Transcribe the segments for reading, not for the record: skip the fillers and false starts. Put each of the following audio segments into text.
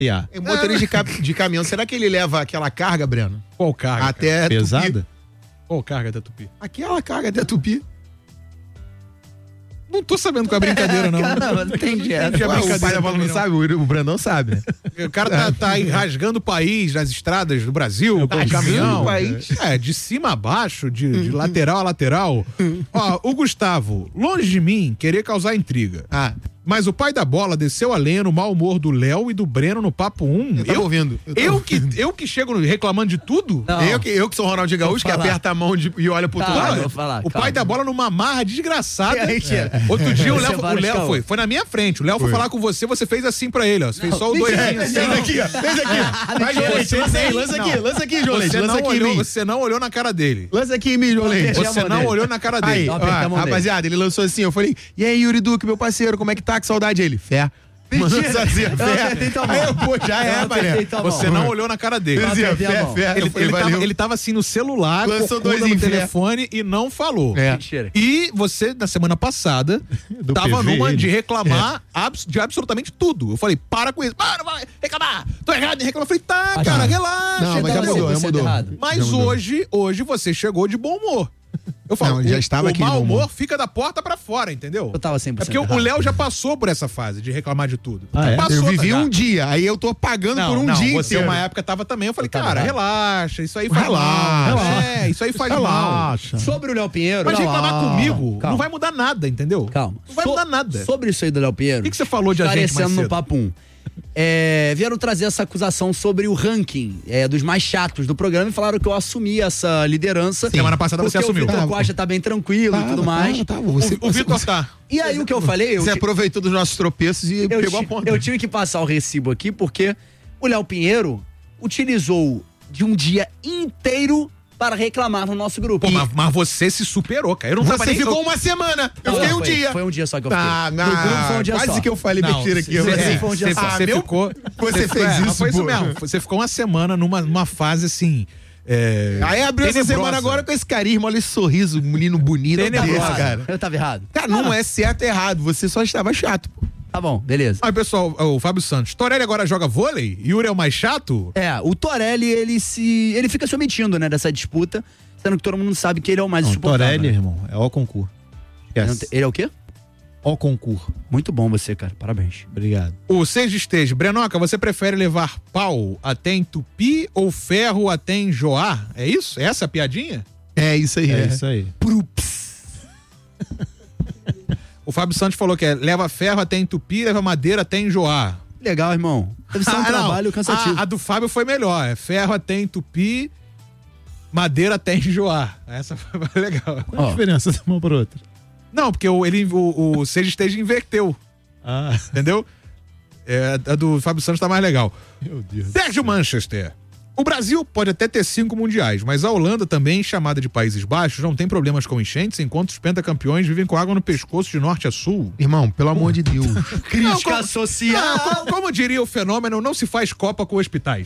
É motorista de caminhão. Será que ele leva aquela carga, Breno? Qual carga? Até pesada? Tupi? Qual carga até Tupi? Aquela carga até Tupi. Não tô sabendo qual é a brincadeira, não. Caramba, não entendi essa. O pai da bola não sabe, o Brandão sabe, né? O cara tá aí rasgando o país nas estradas do Brasil, com o caminhão. o país. De cima a baixo, de lateral a lateral. Ó, o Gustavo, longe de mim querer causar intriga. Mas o pai da bola desceu a lenha no mau humor do Léo e do Breno no Papo 1. Eu tava ouvindo. Eu que chego reclamando de tudo? Não. Eu que sou o Ronaldinho Gaúcho, que aperta a mão e olha pro outro lado. Vou falar, O pai da bola numa marra desgraçada. Outro dia o Léo foi na minha frente. O Léo foi falar com você, você fez assim pra ele, ó. Você fez só o doisinho assim. Fez aqui, ó. Fez aqui. Lança aqui, João Leite. Lança aqui em mim. Você não olhou na cara dele. Lança aqui em mim, João Leite. Você não olhou na cara dele. Aí, rapaziada, ele lançou assim, eu falei, e aí, Yuri Duque, meu parceiro, como é que tá? Que saudade ele. Fé. Mentira. Você não olhou na cara dele. Ele tava assim no celular, no telefone e não falou. Mentira. E você, na semana passada, tava numa de reclamar de absolutamente tudo. Eu falei, para com isso. Não vai reclamar. Tô errado em reclamar. Eu falei, cara, relaxa. Não, mas já mudou. Mas hoje você chegou de bom humor. Eu falo, já estava aqui. O mau humor fica da porta pra fora, entendeu? Eu tava 100% É porque o Léo já passou por essa fase de reclamar de tudo. Eu vivi um dia, aí eu tô pagando por um dia você inteiro. uma época tava também, eu falei, cara, relaxa, isso aí faz mal. Isso aí faz mal. Sobre o Léo Pinheiro... Mas reclamar comigo não vai mudar nada, entendeu? Calma. Não vai mudar nada. Sobre isso aí do Léo Pinheiro... O que você falou de agente mais cedo? No Papo 1. Vieram trazer essa acusação sobre o ranking dos mais chatos do programa e falaram que eu assumi essa liderança. Semana passada você assumiu. O Vitor Costa tá bem tranquilo e tudo mais. O Vitor tá. E aí o que eu falei... Você aproveitou dos nossos tropeços e pegou a ponta. Eu tive que passar o recibo aqui porque o Léo Pinheiro utilizou de um dia inteiro para reclamar no nosso grupo. Pô, mas você se superou, cara. Eu não Você ficou uma semana. Eu fiquei um dia. Foi um dia só que eu fiquei. No grupo foi um dia quase só. Que eu falei besteira aqui. Você fez isso, foi isso mesmo. Você ficou uma semana numa fase assim... Aí abriu essa semana agora com esse carisma, olha esse sorriso, menino bonito desse, cara. Eu tava errado. Cara, não é certo e errado, você só estava chato, pô. Tá bom, beleza. Aí, pessoal, o Fábio Santos. Torelli agora joga vôlei? Yuri é o mais chato? O Torelli, ele fica se omitindo, né, dessa disputa, sendo que todo mundo sabe que ele é o mais insuportável. Torelli, irmão, é o concurso. Ele é o quê? O concurso. Muito bom você, cara. Parabéns. Obrigado. O Seja Esteja. Brenoca, você prefere levar pau até em Tupi ou ferro até em Joá? É isso? É essa a piadinha? É isso aí. É isso aí. O Fábio Santos falou que leva ferro até em Tupi, leva madeira até em Joá. Legal, irmão. Deve ser um trabalho cansativo. A do Fábio foi melhor. É ferro até em Tupi, madeira até em Joá. Essa foi legal. Qual a diferença de uma para outra? Não, porque o Seja Esteja inverteu. Entendeu? A do Fábio Santos tá mais legal. Meu Deus. Sérgio Manchester. O Brasil pode até ter 5 mundiais, mas a Holanda também, chamada de Países Baixos, não tem problemas com enchentes, enquanto os pentacampeões vivem com água no pescoço de norte a sul. Irmão, pelo amor de Deus. Crítica social. Como diria o fenômeno, não se faz Copa com hospitais.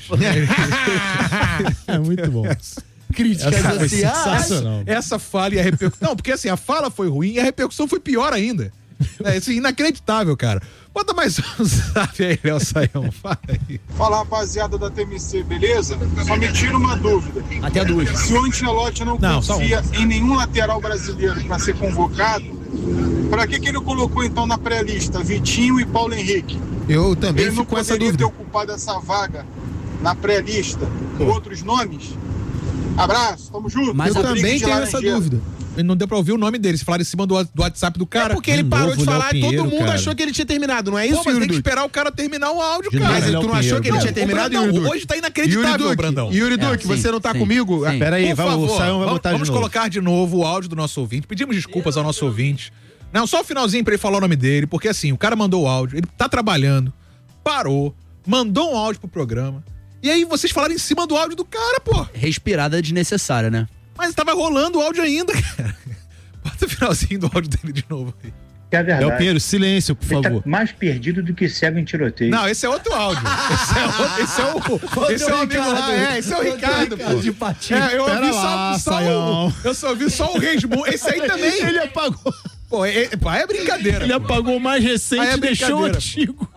É muito bom. Crítica social. Sensacional. Essa fala e a repercussão... Não, porque assim, a fala foi ruim e a repercussão foi pior ainda. É assim, inacreditável, cara. Bota mais um zap aí, Léo Saião. Fala aí. Fala, rapaziada da TMC, beleza? Só me tira uma dúvida. Até a dúvida. Se o Ancelotti não confia em nenhum lateral brasileiro para ser convocado, para que ele colocou então na pré-lista Vitinho e Paulo Henrique? Eu também fico com essa dúvida. Ele não poderia ter ocupado essa vaga na pré-lista com outros nomes? Abraço, tamo junto. Mas eu também tenho essa dúvida. Não deu pra ouvir o nome dele, se falaram em cima do WhatsApp do cara. É porque ele parou de falar e todo mundo cara. achou que ele tinha terminado, não é isso, Pô, mas tem que esperar o cara terminar o áudio, cara. Mas tu não achou que ele tinha terminado, Yuri Duque? Hoje tá inacreditável, Brandão. Yuri Duque, você não tá comigo? Peraí, Por favor, o Saião vai botar de novo. Vamos colocar de novo o áudio do nosso ouvinte. Pedimos desculpas ao nosso ouvinte. Não, só o finalzinho pra ele falar o nome dele, porque assim, o cara mandou o áudio, ele tá trabalhando, parou, mandou um áudio pro programa, e aí vocês falaram em cima do áudio do cara, pô. Respirada desnecessária, né? Mas tava rolando o áudio ainda, cara. Bota o finalzinho do áudio dele de novo aí. É verdade. Léo Pinheiro, silêncio, por favor. Tá mais perdido do que cego em tiroteio. Não, esse é outro áudio. Esse é o amigo lá, esse é o Ricardo, pô. De patinho. Eu só ouvi só o Resmu. Esse aí também. Ele apagou. Pô, é brincadeira. Ele apagou o mais recente e deixou o antigo.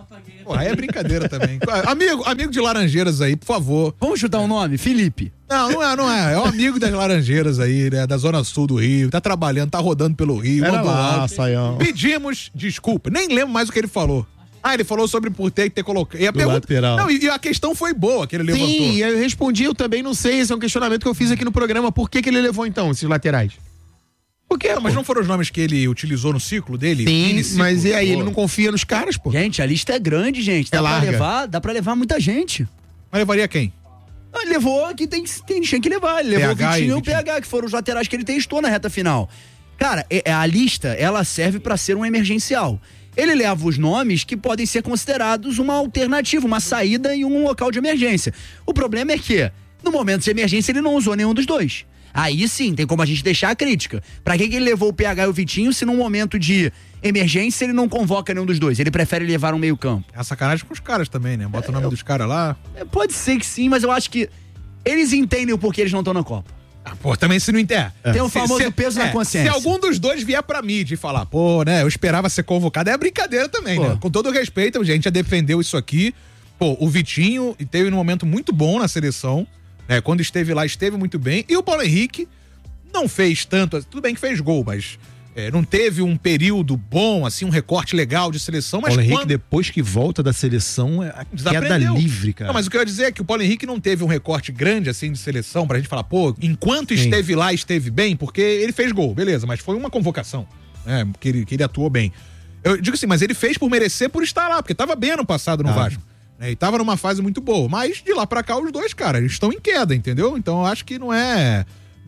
Pô, aí é brincadeira também. Amigo de Laranjeiras aí, por favor. Vamos chutar um nome? Felipe. Não é. É um amigo das Laranjeiras aí, né? Da Zona Sul do Rio. Tá trabalhando, tá rodando pelo Rio. Era lá, Saião. Pedimos desculpa. Nem lembro mais o que ele falou. Ele falou sobre por ter que ter colocado. Lateral. Não, e a questão foi boa que ele levantou. Sim, eu respondi, eu também não sei. Esse é um questionamento que eu fiz aqui no programa. Por que ele levou, então, esses laterais? Por quê? Mas não foram os nomes que ele utilizou no ciclo dele? Sim, mas e aí? Ele não confia nos caras, pô? Gente, a lista é grande, gente. Dá pra levar muita gente. Mas levaria quem? Ele levou que tinha que levar. Ele levou PH o Vitinho e o PH, que foram os laterais que ele testou na reta final. Cara, a lista, ela serve pra ser um emergencial. Ele leva os nomes que podem ser considerados uma alternativa, uma saída em um local de emergência. O problema é que, no momento de emergência, ele não usou nenhum dos dois. Aí sim, tem como a gente deixar a crítica. Pra que ele levou o PH e o Vitinho se num momento de emergência ele não convoca nenhum dos dois? Ele prefere levar um meio campo. É sacanagem com os caras também, né? Bota o nome dos caras lá. Pode ser que sim, mas eu acho que eles entendem o porquê eles não estão na Copa. Pô, também se não entende. Tem o famoso peso na consciência. Se algum dos dois vier pra mídia e falar, pô, né, eu esperava ser convocado, é brincadeira também, né? Com todo respeito, a gente já defendeu isso aqui. Pô, o Vitinho teve um momento muito bom na seleção, né? Quando esteve lá, esteve muito bem. E o Paulo Henrique não fez tanto, tudo bem que fez gol, mas não teve um período bom, assim, um recorte legal de seleção. Mas Paulo Henrique, depois que volta da seleção, é a queda livre, cara. Não, mas o que eu ia dizer é que o Paulo Henrique não teve um recorte grande, assim, de seleção, pra gente falar, pô, enquanto esteve lá, esteve bem, porque ele fez gol, beleza, mas foi uma convocação, né, que ele atuou bem. Eu digo assim, mas ele fez por merecer, por estar lá, porque tava bem ano passado no Vasco, né, e tava numa fase muito boa, mas de lá pra cá os dois, cara, eles estão em queda, entendeu? Então eu acho que não é...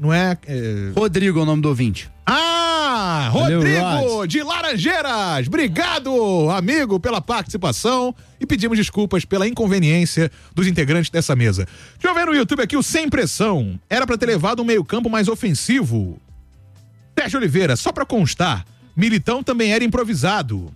Rodrigo é o nome do ouvinte. Rodrigo de Laranjeiras, obrigado, amigo, pela participação e pedimos desculpas pela inconveniência dos integrantes dessa mesa. Deixa eu ver no YouTube aqui o Sem Pressão. Era pra ter levado um meio-campo mais ofensivo. Sérgio Oliveira, só pra constar, Militão também era improvisado.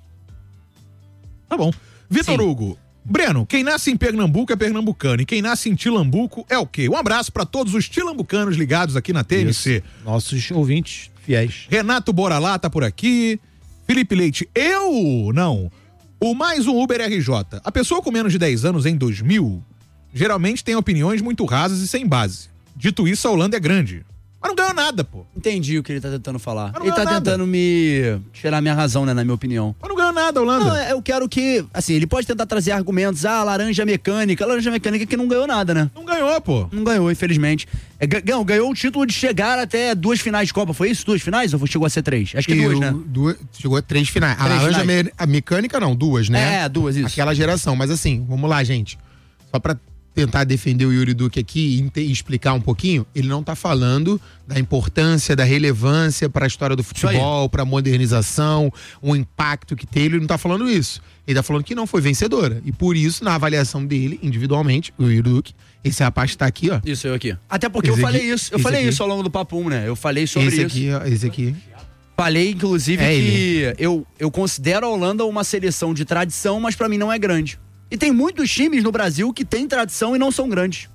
Tá bom. Vitor Hugo. Breno, quem nasce em Pernambuco é pernambucano e quem nasce em Tilambuco é o quê? Um abraço pra todos os tilambucanos ligados aqui na TMC. Isso. Nossos ouvintes fiéis. Renato Boralá tá por aqui. Felipe Leite, não. O mais um Uber RJ. A pessoa com menos de 10 anos em 2000 geralmente tem opiniões muito rasas e sem base. Dito isso, a Holanda é grande. Mas não ganhou nada, pô. Entendi o que ele tá tentando falar. Ele tá tentando me tirar minha razão, né, na minha opinião. Mas não ganhou nada, Holanda. Não, eu quero que, assim, ele pode tentar trazer argumentos, laranja mecânica que não ganhou nada, né? Não ganhou, pô. Não ganhou, infelizmente. Ganhou o título de chegar até 2 finais de Copa, foi isso? 2 finais ou chegou a ser 3? Acho que 2, né? Chegou a 3 finais. A laranja a mecânica não, 2, né? 2, isso. Aquela geração, mas assim, vamos lá, gente. Só pra tentar defender o Yuri Duque aqui e explicar um pouquinho, ele não tá falando da importância, da relevância para a história do futebol, para a modernização, o impacto que teve, ele não tá falando isso. Ele tá falando que não foi vencedora. E por isso, na avaliação dele, individualmente, o Yuri Duque, esse rapaz tá aqui, ó. Isso, eu aqui. Até porque eu falei isso. Eu falei isso ao longo do Papo 1, né? Eu falei sobre esse isso. Aqui, ó, esse aqui. Falei, inclusive, que eu considero a Holanda uma seleção de tradição, mas pra mim não é grande. E tem muitos times no Brasil que têm tradição e não são grandes.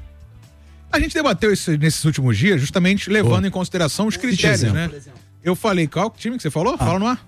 A gente debateu isso nesses últimos dias, justamente levando em consideração os critérios, né? Eu falei, qual time que você falou? Fala no ar.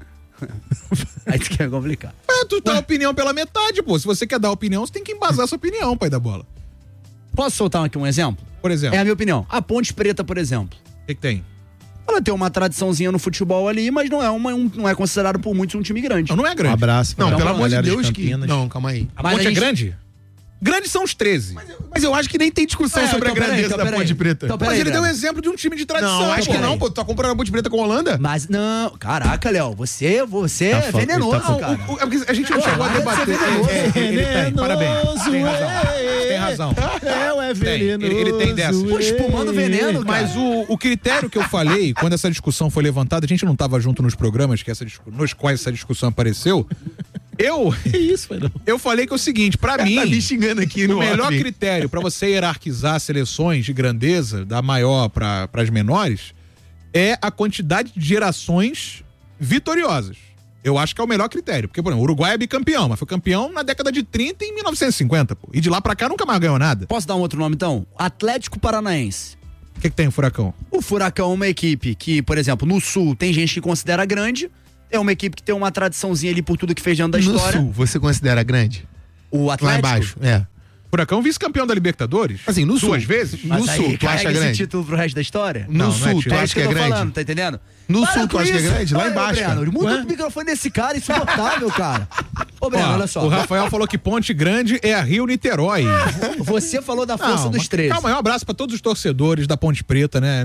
Aí tu quer complicar. Tu dá opinião pela metade, pô. Se você quer dar opinião, você tem que embasar sua opinião, pai da bola. Posso soltar aqui um exemplo? Por exemplo. É a minha opinião. A Ponte Preta, por exemplo. O que tem? Ela tem uma tradiçãozinha no futebol ali, mas não é considerado por muitos um time grande. Não é grande. Um abraço. Não, pelo amor de Deus que... Não, calma aí. A Ponte é grande? Grandes são os 13. Mas eu acho que nem tem discussão sobre a grandeza da Ponte Preta. Então, mas ele deu um exemplo de um time de tradição. Não, acho que não, pô. Tu tá comparando a Ponte Preta com a Holanda? Mas não... Caraca, Léo, você é venenoso, cara. A gente não chegou a debater. Ele tem, parabéns. Tem razão. Léo é venenoso. Ele tem dessas. Pô, espumando veneno, cara. Mas o critério que eu falei, quando essa discussão foi levantada, a gente não tava junto nos programas nos quais essa discussão apareceu. Eu falei que é o seguinte, pra mim, tá me xingando aqui no o melhor critério pra você hierarquizar seleções de grandeza, da maior para as menores, é a quantidade de gerações vitoriosas. Eu acho que é o melhor critério. Porque, por exemplo, o Uruguai é bicampeão, mas foi campeão na década de 30 e em 1950, pô. E de lá pra cá nunca mais ganhou nada. Posso dar um outro nome, então? Atlético Paranaense. O que tem o Furacão? O Furacão é uma equipe que, por exemplo, no Sul tem gente que considera grande, É uma equipe que tem uma tradiçãozinha ali por tudo que fez diante da No história. Sul, você considera grande? O Atlético. Lá embaixo, é. Furacão vice-campeão da Libertadores. Assim, no Sul. Duas vezes? Mas No aí, Sul, tu carrega acha esse grande? título pro resto da história? No Não, não é Sul, tu título. É acha isso que é eu tô grande? falando, tá entendendo? No Para Sul, tu com acha que é isso. grande? Lá Olha, embaixo, Breno, cara. muda Ué? o microfone desse cara, insuportável, cara. Ô, Breno, Ó, olha só. O Rafael falou que Ponte Grande é a Rio-Niterói. Você falou da força dos 13. Calma aí, um abraço pra todos os torcedores da Ponte Preta, né?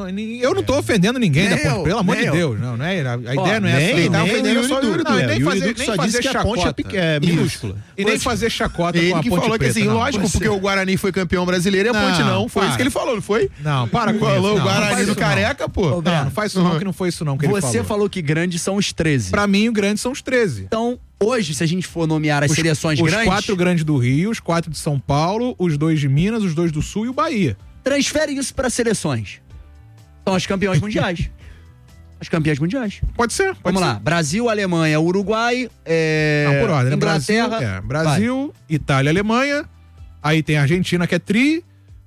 Eu não tô ofendendo ninguém Nem da Ponte eu, Preta, pelo amor nem de eu. Deus. Não é, a ideia não é essa. nem Tá o ofendendo Yuri só o Du. Yuri Du. Não, E nem o fazer, Yuri Du nem só fazer disse que a ponte chacota. é minúscula. E nem fazer chacota com Ele a que Ponte falou que Preta, assim, não. lógico, porque o Guarani foi campeão brasileiro e a Ponte não. Foi para. isso que ele falou, não foi? Não, para com isso. Falou o Não, Guarani não faz do isso, não. Careca, pô. Não, não faz isso não, que não foi isso não que ele falou. Você falou que grandes são os 13. Pra mim, o grande são os 13. Então, hoje, se a gente for nomear as seleções Os grandes, 4 grandes do Rio, os 4 de São Paulo, os 2 de Minas, os 2 do Sul e o Bahia. transfere isso para seleções. São as campeãs mundiais. As campeãs mundiais. Pode ser. Vamos lá. Brasil, Alemanha, Uruguai, Não, por ordem. Inglaterra. Brasil, Itália, Alemanha. Aí tem a Argentina, que é tri.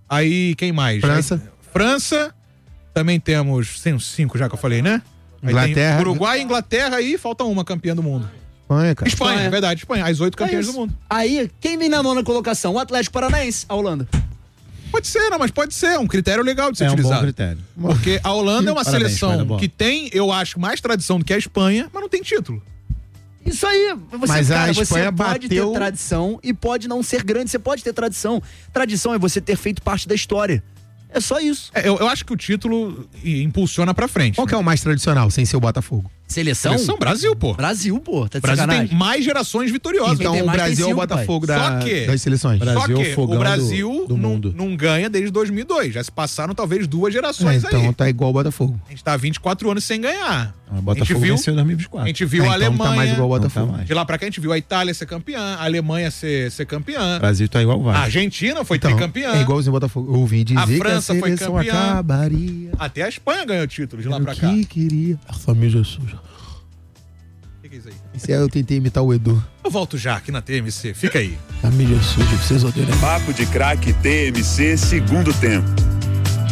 Aí quem mais? França. Aí, França. Também temos 5 já que eu falei, né? Aí Inglaterra. tem Uruguai, Inglaterra e falta uma campeã do mundo. Espanha, cara. Espanha, Espanha. é verdade. Espanha. As 8 campeãs do mundo. Aí, quem vem na 9ª colocação? O Atlético Paranaense, a Holanda. Pode ser, não, mas pode ser. É um critério legal de ser É um utilizado. bom critério. Porque a Holanda é uma Parabéns, seleção Espanha, bom. que tem, eu acho, mais tradição do que a Espanha, mas não tem título. Isso aí. Você, Mas a você Espanha pode bateu- ter tradição e pode não ser grande. Você pode ter tradição. Tradição é você ter feito parte da história. É só isso. Eu acho que o título impulsiona pra frente. Qual que é o mais tradicional, sem ser o Botafogo? Seleção? Seleção Brasil, pô. Brasil, pô. Tá O de Brasil sacanagem. tem mais gerações vitoriosas. Então tem o mais, tem Brasil é o 5, Botafogo pai. Só que- das seleções. Brasil Só é o que fogão o Brasil do mundo. não ganha desde 2002. Já se passaram talvez 2 gerações então aí. tá igual o Botafogo. A gente tá há 24 anos sem ganhar. O Botafogo venceu em 2024. A gente viu a então Alemanha. tá mais igual o Não Botafogo. tá mais. De lá pra cá a gente viu a Itália ser campeã, a Alemanha ser campeã. O Brasil tá igual o A Vasco. Argentina foi Então, tricampeã. é igualzinho o Botafogo. Eu ouvi dizer A França que a foi seleção campeã. acabaria. Até a Espanha ganhou título de lá Era pra o cá. que queria. A família suja. O que é isso aí? Esse aí eu tentei imitar o Edu. Eu volto já aqui na TMC. Fica aí. A mídia suja, vocês odeiam. Papo de Craque TMC, segundo tempo.